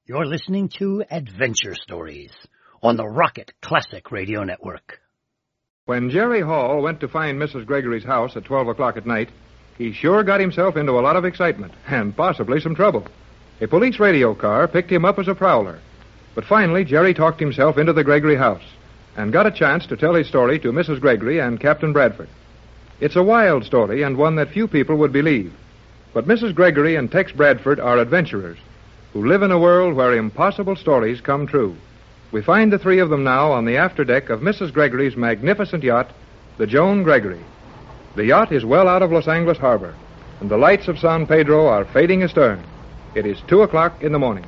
You're listening to Adventure Stories on the Rocket Classic Radio Network. When Jerry Hall went to find Mrs. Gregory's house at 12 o'clock at night, he sure got himself into a lot of excitement and possibly some trouble. A police radio car picked him up as a prowler. But finally, Jerry talked himself into the Gregory house and got a chance to tell his story to Mrs. Gregory and Captain Bradford. It's a wild story and one that few people would believe. But Mrs. Gregory and Tex Bradford are adventurers who live in a world where impossible stories come true. We find the three of them now on the afterdeck of Mrs. Gregory's magnificent yacht, the Joan Gregory. The yacht is well out of Los Angeles Harbor, and the lights of San Pedro are fading astern. It is 2 o'clock in the morning.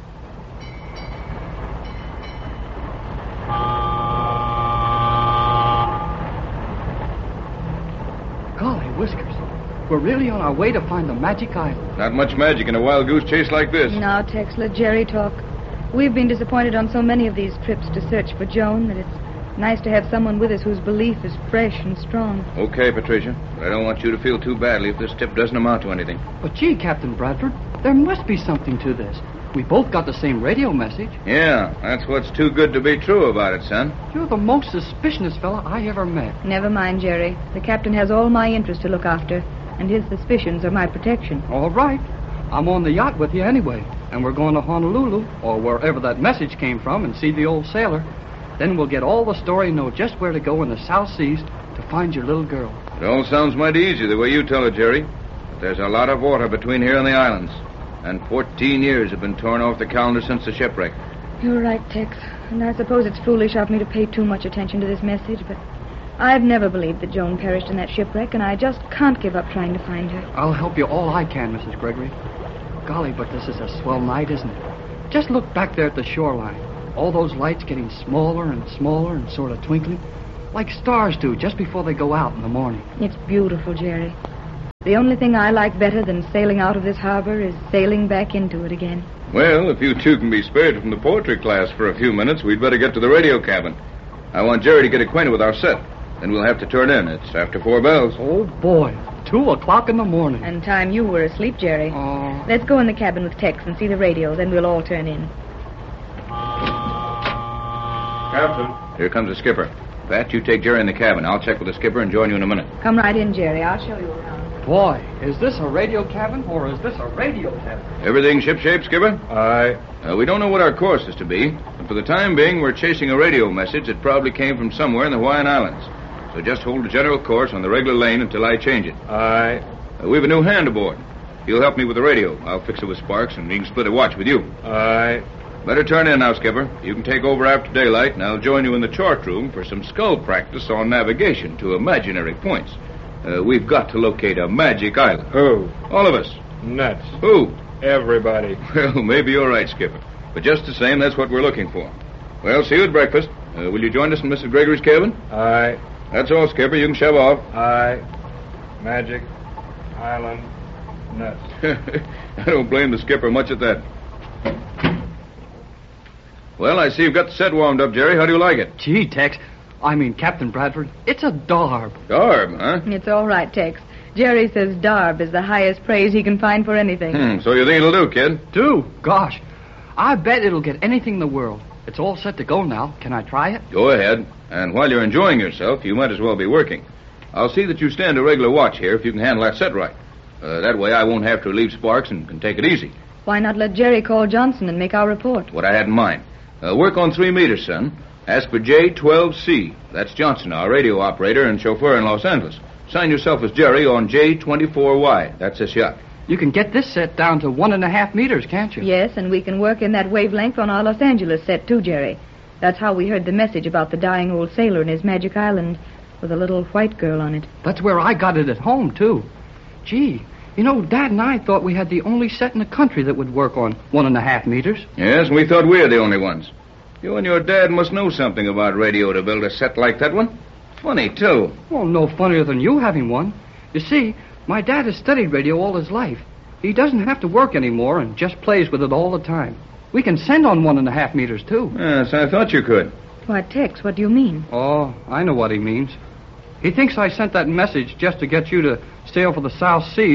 Golly whiskers. We're really on our way to find the magic island. Not much magic in a wild goose chase like this. Now, Tex, let Jerry talk. We've been disappointed on so many of these trips to search for Joan that it's nice to have someone with us whose belief is fresh and strong. Okay, Patricia. But I don't want you to feel too badly if this tip doesn't amount to anything. But gee, Captain Bradford, there must be something to this. We both got the same radio message. Yeah, that's what's too good to be true about it, son. You're the most suspicious fella I ever met. Never mind, Jerry. The captain has all my interest to look after, and his suspicions are my protection. All right. I'm on the yacht with you anyway, and we're going to Honolulu, or wherever that message came from, and see the old sailor. Then we'll get all the story and know just where to go in the South Seas to find your little girl. It all sounds mighty easy the way you tell it, Jerry. But there's a lot of water between here and the islands. And 14 years have been torn off the calendar since the shipwreck. You're right, Tex. And I suppose it's foolish of me to pay too much attention to this message, but I've never believed that Joan perished in that shipwreck, and I just can't give up trying to find her. I'll help you all I can, Mrs. Gregory. Golly, but this is a swell night, isn't it? Just look back there at the shoreline. All those lights getting smaller and smaller and sort of twinkling, like stars do just before they go out in the morning. It's beautiful, Jerry. The only thing I like better than sailing out of this harbor is sailing back into it again. Well, if you two can be spared from the poetry class for a few minutes, we'd better get to the radio cabin. I want Jerry to get acquainted with our set. Then we'll have to turn in. It's after 4 bells. Oh, boy. 2 o'clock in the morning. And time you were asleep, Jerry. Oh. Let's go in the cabin with Tex and see the radio, then we'll all turn in. Captain. Here comes the skipper. Pat, you take Jerry in the cabin. I'll check with the skipper and join you in a minute. Come right in, Jerry. I'll show you around. Boy, is this a radio cabin or is this a radio cabin? Everything shipshape, skipper? Aye. We don't know what our course is to be, but for the time being, we're chasing a radio message that probably came from somewhere in the Hawaiian Islands. So just hold the general course on the regular lane until I change it. Aye. We've a new hand aboard. He'll help me with the radio. I'll fix it with Sparks, and he can split a watch with you. Aye. Better turn in now, skipper. You can take over after daylight, and I'll join you in the chart room for some skull practice on navigation to imaginary points. We've got to locate a magic island. Who? All of us. Nuts. Who? Everybody. Well, maybe you're right, skipper. But just the same, that's what we're looking for. Well, see you at breakfast. Will you join us in Mrs. Gregory's cabin? Aye. That's all, skipper. You can shove off. Aye. Magic Island nuts. I don't blame the skipper much at that. Well, I see you've got the set warmed up, Jerry. How do you like it? Gee, Tex. Captain Bradford, it's a darb. Darb, huh? It's all right, Tex. Jerry says darb is the highest praise he can find for anything. So you think it'll do, kid? Do? Gosh. I bet it'll get anything in the world. It's all set to go now. Can I try it? Go ahead. And while you're enjoying yourself, you might as well be working. I'll see that you stand a regular watch here if you can handle that set right. That way I won't have to relieve Sparks and can take it easy. Why not let Jerry call Johnson and make our report? What I had in mind. Work on 3 meters, son. Ask for J12C. That's Johnson, our radio operator and chauffeur in Los Angeles. Sign yourself as Jerry on J24Y. That's this yacht. You can get this set down to 1.5 meters, can't you? Yes, and we can work in that wavelength on our Los Angeles set, too, Jerry. That's how we heard the message about the dying old sailor and his magic island with a little white girl on it. That's where I got it at home, too. Gee, you know, Dad and I thought we had the only set in the country that would work on 1.5 meters. Yes, we thought we were the only ones. You and your dad must know something about radio to build a set like that one. Funny, too. Well, no funnier than you having one. You see, my dad has studied radio all his life. He doesn't have to work anymore and just plays with it all the time. We can send on 1.5 meters, too. Yes, I thought you could. Why, Tex, what do you mean? Oh, I know what he means. He thinks I sent that message just to get you to sail for the South Seas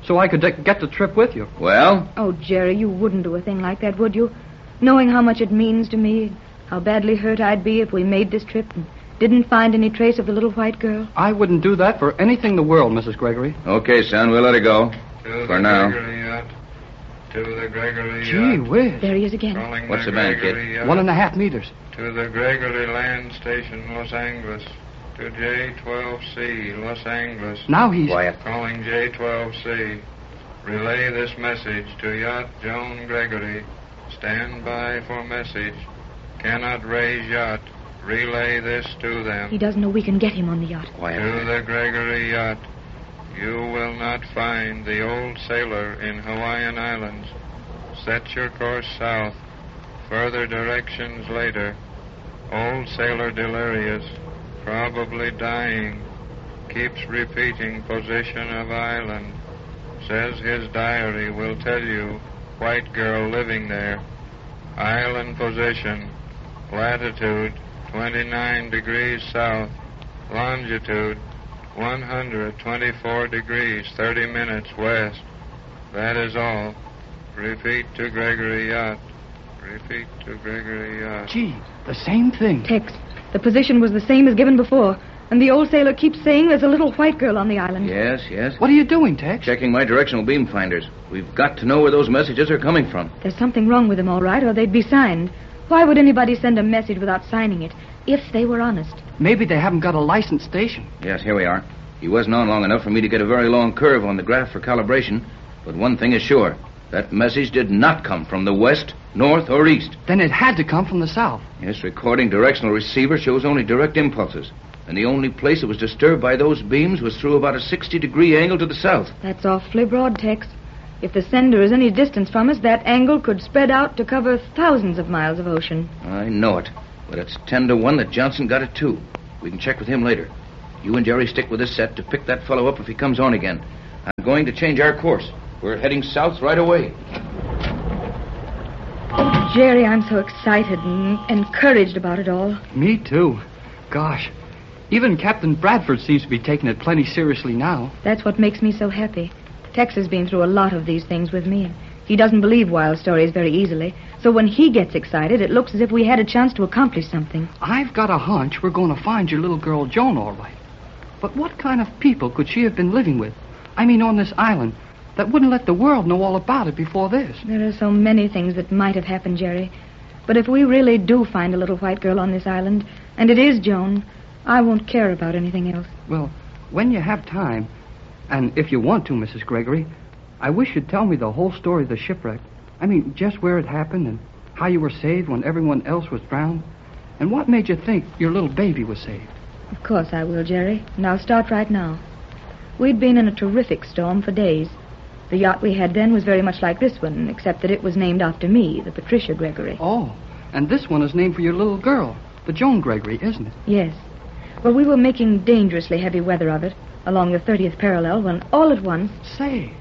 so I could get the trip with you. Well? Oh, Jerry, you wouldn't do a thing like that, would you? Knowing how much it means to me, how badly hurt I'd be if we made this trip and didn't find any trace of the little white girl. I wouldn't do that for anything in the world, Mrs. Gregory. Okay, son, we'll let her go. For now. To the Gregory Gee whiz. There he is again. What's the band, kid? 1.5 meters. To the Gregory Land Station, Los Angeles. To J12C, Los Angeles. Now he's... Quiet. Calling J12C. Relay this message to Yacht Joan Gregory. Stand by for message. Cannot raise yacht. Relay this to them. He doesn't know we can get him on the yacht. Quiet. To the Gregory Yacht. You will not find the old sailor in Hawaiian Islands. Set your course south. Further directions later. Old sailor delirious. Probably dying. Keeps repeating position of island. Says his diary will tell you white girl living there. Island position. Latitude 29 degrees south. Longitude 124 degrees 30 minutes west. That is all. Repeat to Gregory Yacht. Repeat to Gregory Yacht. Gee, the same thing. Tex, the position was the same as given before, and the old sailor keeps saying there's a little white girl on the island. Yes, yes. What are you doing, Tex? Checking my directional beam finders. We've got to know where those messages are coming from. There's something wrong with them, all right, or they'd be signed. Why would anybody send a message without signing it, if they were honest? Maybe they haven't got a licensed station. Yes, here we are. He wasn't on long enough for me to get a very long curve on the graph for calibration. But one thing is sure. That message did not come from the west, north, or east. Then it had to come from the south. Yes, recording directional receiver shows only direct impulses. And the only place it was disturbed by those beams was through about a 60-degree angle to the south. That's awfully broad, Tex. If the sender is any distance from us, that angle could spread out to cover thousands of miles of ocean. I know it. But it's 10-1 that Johnson got it, too. We can check with him later. You and Jerry stick with this set to pick that fellow up if he comes on again. I'm going to change our course. We're heading south right away. Oh, Jerry, I'm so excited and encouraged about it all. Me too. Gosh, even Captain Bradford seems to be taking it plenty seriously now. That's what makes me so happy. Tex has been through a lot of these things with me, and he doesn't believe wild stories very easily. So when he gets excited, it looks as if we had a chance to accomplish something. I've got a hunch we're going to find your little girl Joan all right. But what kind of people could she have been living with? I mean, on this island, that wouldn't let the world know all about it before this. There are so many things that might have happened, Jerry. But if we really do find a little white girl on this island, and it is Joan, I won't care about anything else. Well, when you have time, and if you want to, Mrs. Gregory, I wish you'd tell me the whole story of the shipwreck. I mean, just where it happened and how you were saved when everyone else was drowned. And what made you think your little baby was saved? Of course I will, Jerry. And I'll start right now. We'd been in a terrific storm for days. The yacht we had then was very much like this one, except that it was named after me, the Patricia Gregory. Oh, and this one is named for your little girl, the Joan Gregory, isn't it? Yes. Well, we were making dangerously heavy weather of it, along the 30th parallel, when all at once... Say,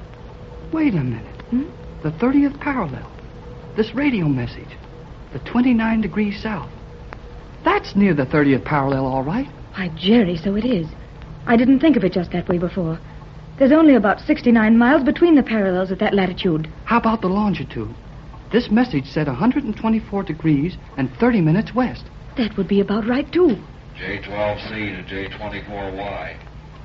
wait a minute. The 30th parallel. This radio message. The 29 degrees south. That's near the 30th parallel, all right. Why, Jerry, so it is. I didn't think of it just that way before. There's only about 69 miles between the parallels at that latitude. How about the longitude? This message said 124 degrees and 30 minutes west. That would be about right, too. J12C to J24Y.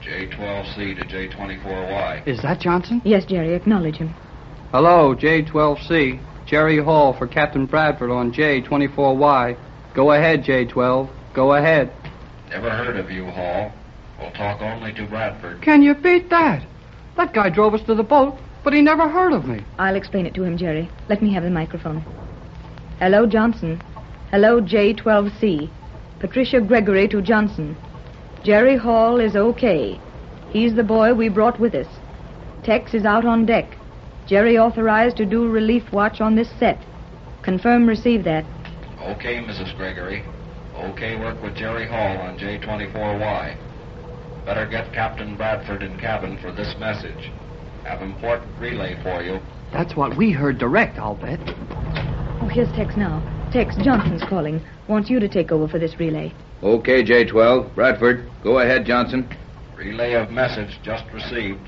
J12C to J24Y. Is that Johnson? Yes, Jerry, acknowledge him. Hello, J12C. Jerry Hall for Captain Bradford on J24Y. Go ahead, J12. Go ahead. Never heard of you, Hall. We'll talk only to Bradford. Can you beat that? That guy drove us to the boat, but he never heard of me. I'll explain it to him, Jerry. Let me have the microphone. Hello, Johnson. Hello, J12C. Patricia Gregory to Johnson. Jerry Hall is okay. He's the boy we brought with us. Tex is out on deck. Jerry authorized to do relief watch on this set. Confirm receive that. Okay, Mrs. Gregory. Okay, work with Jerry Hall on J24Y. Better get Captain Bradford in cabin for this message. Have important relay for you. That's what we heard direct, I'll bet. Oh, here's Tex now. Tex, Johnson's calling. Wants you to take over for this relay. Okay, J12. Bradford. Go ahead, Johnson. Relay of message just received.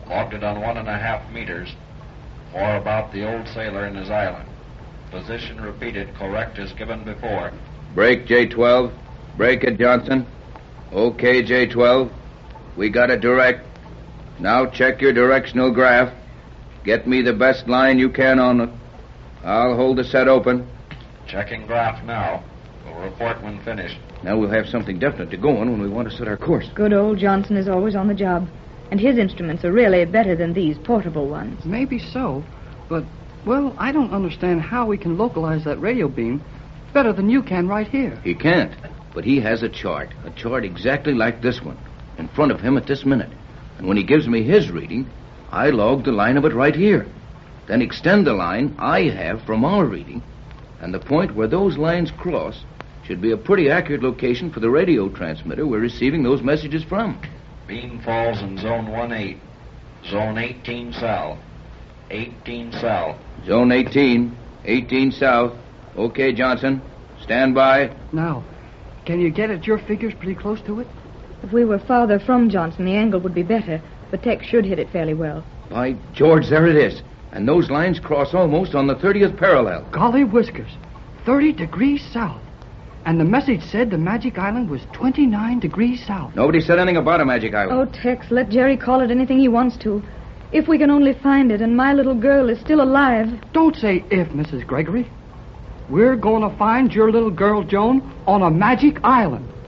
Logged it on 1.5 meters. More about the old sailor and his island. Position repeated, correct as given before. Break, J-12. Break it, Johnson. Okay, J-12. We got it direct. Now check your directional graph. Get me the best line you can on it. I'll hold the set open. Checking graph now. We'll report when finished. Now we'll have something definite to go on when we want to set our course. Good old Johnson is always on the job. And his instruments are really better than these portable ones. Maybe so, but, well, I don't understand how we can localize that radio beam better than you can right here. He can't, but he has a chart exactly like this one, in front of him at this minute. And when he gives me his reading, I log the line of it right here. Then extend the line I have from our reading, and the point where those lines cross should be a pretty accurate location for the radio transmitter we're receiving those messages from. Beam falls in zone 1-8. Zone 18 south. 18 south. Zone 18. 18 south. Okay, Johnson. Stand by. Now, can you get at your figures pretty close to it? If we were farther from Johnson, the angle would be better. But Tex should hit it fairly well. By George, there it is. And those lines cross almost on the 30th parallel. Golly whiskers. 30 degrees south. And the message said the Magic Island was 29 degrees south. Nobody said anything about a Magic Island. Oh, Tex, let Jerry call it anything he wants to. If we can only find it and my little girl is still alive. Don't say if, Mrs. Gregory. We're going to find your little girl, Joan, on a Magic Island.